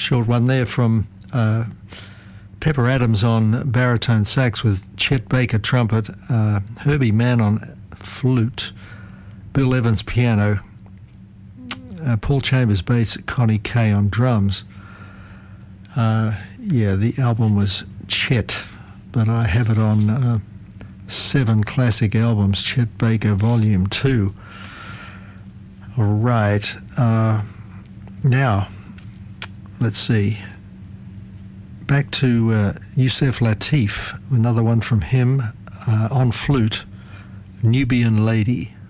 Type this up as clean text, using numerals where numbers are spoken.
Short one there from Pepper Adams on baritone sax with Chet Baker trumpet, Herbie Mann on flute, Bill Evans piano, Paul Chambers bass, Connie Kay on drums. The album was Chet, but I have it on 7 classic albums, Chet Baker Volume 2. All right. Now, let's see. Back to Yusef Lateef, another one from him on flute, Nubian Lady.